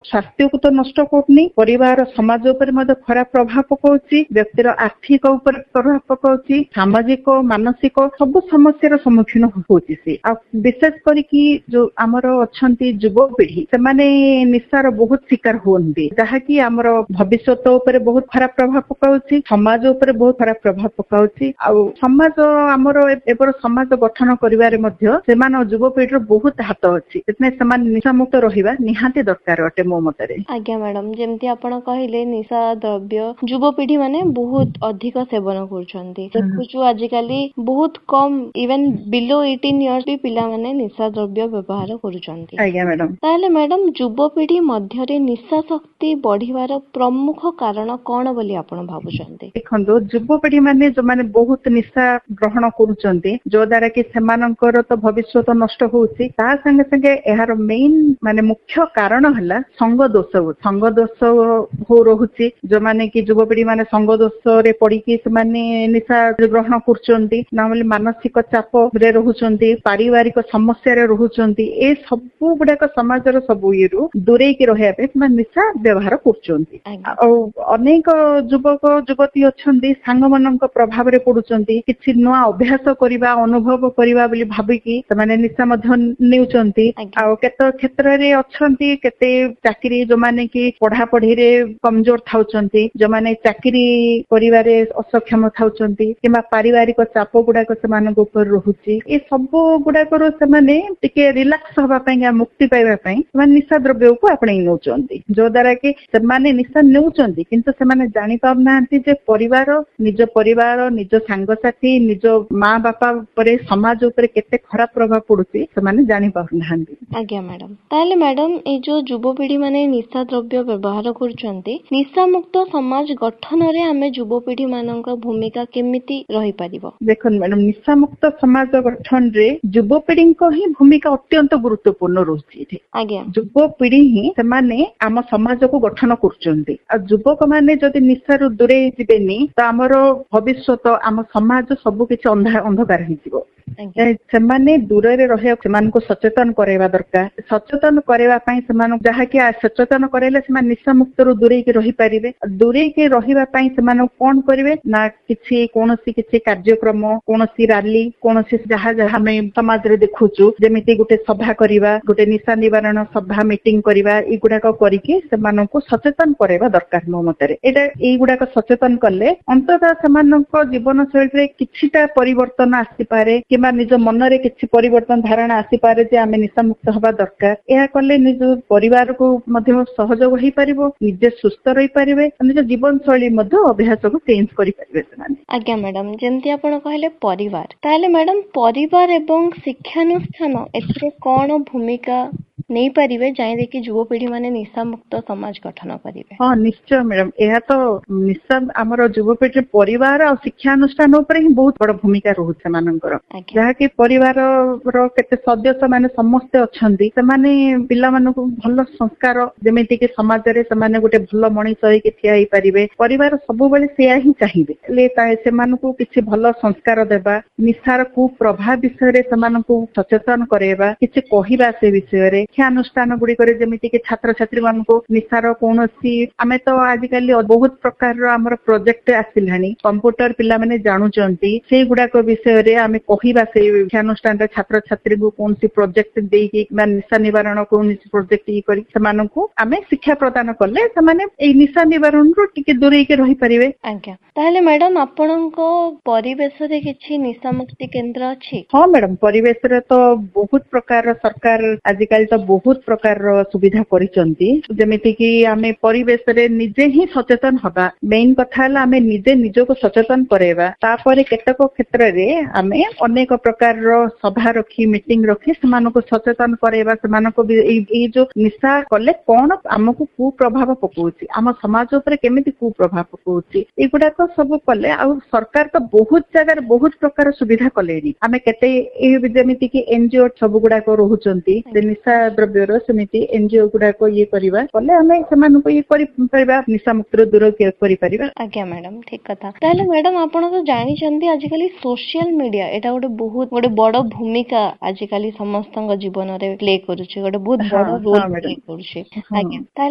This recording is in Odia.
ସ୍ୱାସ୍ଥ୍ୟକୁ ତ ନଷ୍ଟ କରୁନି, ପରିବାର ସମାଜ ଉପରେ ମଧ୍ୟ ଖରାପ ପ୍ରଭାବ ପକାଉଛି, ବ୍ୟକ୍ତିର ଆର୍ଥିକ ଉପରେ ପ୍ରଭାବ ପକାଉଛି, ସାମାଜିକ ମାନସିକ ସବୁ ସମସ୍ୟାର ସମ୍ମୁଖୀନ ହଉଛି ସେ। ଆଉ ବିଶେଷ କରିକି ଯୋଉ ଆମର ଅଛନ୍ତି ଯୁବପିଢି, ସେମାନେ ନିଶାର ବହୁତ ଶିକାର ହୁଅନ୍ତି, ଯାହାକି ଆମର ଭବିଷ୍ୟତ ଉପରେ ବହୁତ ଖରାପ ପ୍ରଭାବ ପକାଉଛି, ସମାଜ ଉପରେ ବହୁତ ଖରାପ ପ୍ରଭାବ ପକାଉଛି। ଆଉ ସମାଜ ଆମର ଏବେର ସମାଜ ଗଠନ କରିବାରେ ମଧ୍ୟ ସେମାନେ ଯୁବପିଢିର ବହୁତ ହାତ ଅଛି, ସେଥିପାଇଁ ସେମାନେ ନିଶାମୁକ୍ତ ରହିବା ନିହାତି ଦରକାର ଅଟେ ମୋ ମତରେ। ଆଜ୍ଞା ମ୍ୟାଡାମ, ଯେମିତି ଆପଣ କହିଲେ ନିଶା ଦ୍ରବ୍ୟ ଯୁବପିଢି ମାନେ ବହୁତ ଅଧିକ ସେବନ କରୁଛନ୍ତି। ଦେଖୁଛୁ ଆଜିକାଲି ବହୁତ କମ ଇଭେନ ବିଲୋ 18 ଇୟର୍ସ ବି ପିଲାମାନେ ନିଶା ଦ୍ରବ୍ୟ ବ୍ୟବହାର କରୁଛନ୍ତି। ଆଜ୍ଞା ମ୍ୟାଡାମ। ତାହେଲେ ମ୍ୟାଡାମ ଯୁବପିଢି ମଧ୍ୟରେ ନିଶା ଶକ୍ତି ବଢିବାର ପ୍ରମୁଖ କାରଣ କଣ ବୋଲି ଆପଣ ଭାବୁଛନ୍ତି? ଦେଖନ୍ତୁ, ଯୁବପିଢି ମାନେ ଯୋଉମାନେ ବହୁତ ନିଶା ଗ୍ରହଣ କରୁଛନ୍ତି, ଯୋ ଦ୍ୱାରା କି ସେମାନଙ୍କର ତ ଭବିଷ୍ୟତ ନଷ୍ଟ ହଉଛି, ତା ସାଙ୍ଗେ ସାଙ୍ଗେ ଏହାର ମେନ୍ ମୁଖ୍ୟ କାରଣ ହେଲା ସଙ୍ଗ ଦୋଷ। ସଙ୍ଗ ଦୋଷ ରହୁଛି, ଯୋଉମାନେ କି ଯୁବପିଢି ମାନେ ସଙ୍ଗ ଦୋଷରେ ପଡିକି ସେମାନେ ନିଶା ଗ୍ରହଣ କରୁଛନ୍ତି, ନହେଲେ ମାନସିକ ଚାପରେ ରହୁଛନ୍ତି, ପାରିବାରିକ ସମସ୍ୟାରେ ରହୁଛନ୍ତି। ଏ ସବୁ ଗୁଡାକ ସମାଜର ସବୁ ଇଏରୁ ଦୂରେଇକି ରହିବା ପାଇଁ ସେମାନେ ନିଶା ବ୍ୟବହାର କରୁଛନ୍ତି। ଆଉ ଅନେକ ଯୁବକ ଯୁବତୀ ଅଛନ୍ତି ସାଙ୍ଗମାନଙ୍କ ପ୍ରଭାବରେ ପଡୁଛନ୍ତି, କିଛି ନୂଆ ଅଭ୍ୟାସ କରିବା, ଅନୁଭବ କରିବା ବୋଲି ଭାବିକି ସେମାନେ ନିଶା ମଧ୍ୟ ନେଉଛନ୍ତି। ଆଉ କେତେ କ୍ଷେତ୍ରରେ ଅଛନ୍ତି, କେତେ ଚାକିରି ଯୋଉମାନେ କି ପଢାପଢିରେ କମଜୋର ଥାଉଛନ୍ତି, ଯୋଉମାନେ ଚାକିରି କରିବାରେ ଅସକ୍ଷମ ଥାଉଛନ୍ତି, କିମ୍ବା ପାରିବାରିକ ଚାପ ଗୁଡାକ ସେମାନଙ୍କ ଉପରେ ରହୁଛି, ଏ ସବୁ ଗୁଡାକରୁ ସେମାନେ ଟିକେ ରିଲାକ୍ସ ହବା ପାଇଁ, ମୁକ୍ତି ପାଇବା ପାଇଁ ସେମାନେ ନିଶା ଦ୍ରବ୍ୟକୁ ଆପଣେଇ ନେଉଛନ୍ତି, ଯୋ ଦ୍ୱାରା କି ସେମାନେ ନିଶା ନେଉଛନ୍ତି କିନ୍ତୁ ସେମାନେ ଜାଣି ପାରୁନାହାନ୍ତି ଯେ ପରିବାର, ନିଜ ସାଙ୍ଗସାଥି, ନିଜ ମା ବାପା ଉପରେ, ସମାଜ ଉପରେ କେତେ ଖରାପ ପ୍ରଭାବ ପଡୁଛି ସେମାନେ ଜାଣି ପାରୁନାହାନ୍ତି। ଆଜ୍ଞା ମ୍ୟାଡାମ। ତାହେଲେ ମ୍ୟାଡାମ ଏଇ ଯୋଉ ଯୁବପିଢି ମାନେ ନିଶା ଦ୍ରବ୍ୟ ବ୍ୟବହାର କରୁଛନ୍ତି, ନିଶାମୁକ୍ତ ସମାଜ ଗଠନରେ ଆମେ ଯୁବପିଢି ମାନଙ୍କ ଭୂମିକା କେମିତି ରହିପାରିବ? ଦେଖନ୍ତୁ ମ୍ୟାଡାମ, ନିଶାମୁକ୍ତ ସମାଜ ଗଠନରେ ଯୁବପିଢିଙ୍କ ହିଁ ଭୂମିକା ଅତ୍ୟନ୍ତ ଗୁରୁତ୍ୱପୂର୍ଣ୍ଣ ରହୁଛି ଏଠି। ଆଜ୍ଞା। ଯୁବପିଢି ହିଁ ସେମାନେ ଆମ ସମାଜକୁ ଗଠନ କରୁଛନ୍ତି। ଆଉ ଯୁବକ ମାନେ ଯଦି ନିଶାରୁ ଦୂରେଇ ଯିବେନି ତ ଆମର ଭବିଷ୍ୟତ, ଆମ ସମାଜ ସବୁ କିଛି ଅନ୍ଧକାର ହେଇଯିବ। ସେମାନେ ଦୂରରେ ରହିବାକୁ ସେମାନଙ୍କୁ ସଚେତନ କରାଇବା ଦରକାର। ସଚେତନ କରିବା ପାଇଁ ସେମାନଙ୍କୁ ଯାହାକି ସଚେତନ କରାଇଲେ ସେମାନେ ନିଶା ମୁକ୍ତରୁ ଦୂରେଇକି ରହିପାରିବେ। ଦୂରେଇକି ରହିବା ପାଇଁ ସେମାନଙ୍କୁ କଣ କରିବେ ନା, କୌଣସି କିଛି କାର୍ଯ୍ୟକ୍ରମ, କୌଣସି ରାଲି, କୌଣସି ଯାହା ଆମେ ସମାଜରେ ଦେଖୁଛୁ, ଯେମିତି ଗୋଟେ ସଭା କରିବା, ଗୋଟେ ନିଶା ନିବାରଣ ସଭା ମିଟିଂ କରିବା, ଏଇଗୁଡାକ କରିକି ସେମାନଙ୍କୁ ସଚେତନ କରାଇବା ଦରକାର ମୋ ମତରେ। ଏଇଗୁଡାକ ସଚେତନ କଲେ ଅନ୍ତତଃ ସେମାନଙ୍କ ଜୀବନ ଶୈଳୀରେ କିଛିଟା ପରିବର୍ତ୍ତନ ଆସିପାରେ, କିମ୍ବା ନିଜ ମନରେ କିଛି ପରିବର୍ତ୍ତନ ଧାରଣା ଆସିପାରେ ଯେ ଆମେ ନିଶାମୁକ୍ତ ହବା ଦରକାର। ଏହା କଲେ ନିଜ ପରିବାରକୁ ମଧ୍ୟ ସହଯୋଗ ହେଇପାରିବ, ନିଜେ ସୁସ୍ଥ ରହିପାରିବେ, ନିଜ ଜୀବନ ଶୈଳୀ ମଧ୍ୟ ଅଭ୍ୟାସକୁ ଚେଞ୍ଜ କରିପାରିବେ ସେମାନେ। ଆଜ୍ଞା ମ୍ୟାଡାମ, ଯେମିତି ଆପଣ କହିଲେ ପରିବାର, ତାହେଲେ ମ୍ୟାଡାମ ପରିବାର ଏବଂ ଶିକ୍ଷାନୁଷ୍ଠାନ ଏଥିରେ କଣ ଭୂମିକା ନେଇପାରିବେ ଯାଇକି ଯୁବପିଢି ମାନେ ନିଶାମୁକ୍ତ ସମାଜ ଗଠନ କରିବେ? ହଁ ନିଶ୍ଚୟ ମ୍ୟାଡାମ, ଏହା ତ ନିଶା ଆମର ଯୁବପିଢି ପରିବାର ଆଉ ଶିକ୍ଷାନୁଷ୍ଠାନ ଉପରେ ହିଁ ବହୁତ ବଡ ଭୂମିକା ରହୁଛି ସେମାନଙ୍କର। ଯାହାକି ପରିବାରର କେତେ ସଦସ୍ୟ ମାନେ ସମସ୍ତେ ଅଛନ୍ତି, ସେମାନେ ପିଲାମାନଙ୍କୁ ଭଲ ସଂସ୍କାର, ଯେମିତିକି ସମାଜରେ ସେମାନେ ଗୋଟେ ଭଲ ମଣିଷ ହେଇକି ଠିଆ ହେଇପାରିବେ। ପରିବାର ସବୁବେଳେ ସେୟା ହିଁ ଚାହିଁବେ, ହେଲେ ସେମାନଙ୍କୁ କିଛି ଭଲ ସଂସ୍କାର ଦେବା, ନିଶାର କୁପ୍ରଭାବ ବିଷୟରେ ସେମାନଙ୍କୁ ସଚେତନ କରାଇବା, କିଛି କହିବା ସେ ବିଷୟରେ। ଶିକ୍ଷାନୁଷ୍ଠାନ ଗୁଡିକରେ ଯେମିତିକି ଛାତ୍ରଛାତ୍ରୀ ମାନଙ୍କୁ ନିଶାର କୌଣସି, ଆମେ ତ ଆଜିକାଲି ବହୁତ ପ୍ରକାରର ଆମର ପ୍ରୋଜେକ୍ଟ ଆସିଲାଣି, କମ୍ପ୍ୟୁଟର ପିଲାମାନେ ଜାଣୁଛନ୍ତି, ସେଇଗୁଡାକ ବିଷୟରେ ଆମେ କହିବା। ସେଇ ଶିକ୍ଷାନୁଷ୍ଠାନରେ ଛାତ୍ରଛାତ୍ରୀଙ୍କୁ କୌଣସି ପ୍ରୋଜେକ୍ଟ ଦେଇକି ବା ନିଶା ନିବାରଣ କୌଣସି ପ୍ରୋଜେକ୍ଟ କରି ସେମାନଙ୍କୁ ଆମେ ଶିକ୍ଷା ପ୍ରଦାନ କଲେ ସେମାନେ ଏଇ ନିଶା ନିବାରଣରୁ ଟିକେ ଦୂରେଇକି ରହିପାରିବେ। ଆଜ୍ଞା। ତାହେଲେ ମ୍ୟାଡାମ ଆପଣଙ୍କ ପରିବେଶରେ କିଛି ନିଶାମୁକ୍ତି କେନ୍ଦ୍ର ଅଛି? ହଁ ମ୍ୟାଡାମ, ପରିବେଶରେ ତ ବହୁତ ପ୍ରକାର ସରକାର ଆଜିକାଲି ତ ବହୁତ ପ୍ରକାରର ସୁବିଧା କରିଛନ୍ତି, ଯେମିତିକି ଆମେ ପରିବେଶରେ ନିଜେ ହିଁ ସଚେତନ ହବା। ମେନ୍ କଥା ହେଲା ଆମେ ନିଜେ ନିଜକୁ ସଚେତନ କରାଇବା। ତାପରେ କେତେକ କ୍ଷେତ୍ରରେ ଆମେ ଅନେକ ପ୍ରକାରର ସଭା ରଖି, ମିଟିଂ ରଖି ସେମାନଙ୍କୁ ସଚେତନ କରାଇବା। ସେମାନଙ୍କୁ ଏଇ ଯୋଉ ନିଶା କଲେ କଣ ଆମକୁ କୁପ୍ରଭାବ ପକଉଛି, ଆମ ସମାଜ ଉପରେ କେମିତି କୁପ୍ରଭାବ ପକଉଛି, ଏଇଗୁଡାକ ସବୁ କଲେ। ଆଉ ସରକାର ତ ବହୁତ ଜାଗାରେ ବହୁତ ପ୍ରକାର ସୁବିଧା କଲେଣି। ଆମେ କେତେ ଯେମିତିକି ଏନଜିଓ ସବୁ ଗୁଡାକ ରହୁଛନ୍ତି ସେ ନିଶା ଦ୍ରବ୍ୟର, ସେମିତି ଏନଜିଓ ଗୁଡାକ କରିବା କଲେ ଆମେ ସେମାନଙ୍କୁ କରିପାରିବା, ନିଶା ମୁକ୍ତିରୁ ଦୂର କରିପାରିବା। ଆଜ୍ଞା ମ୍ୟାଡାମ, ଠିକ କଥା। ତାହେଲେ ମ୍ୟାଡାମ ଆପଣ ତ ଜାଣିଛନ୍ତି ଆଜିକାଲି ସୋସିଆଲ ମିଡିଆ ଏଟା ଗୋଟେ ବଡ ଭୂମିକା ଆଜିକାଲି ସମସ୍ତଙ୍କ ଜୀବନରେ ପ୍ଲେ କରୁଛି, ଗୋଟେ ବହୁତ ବଡ ରୋଲ ପ୍ଲେ କରୁଛି। ଆଜ୍ଞା।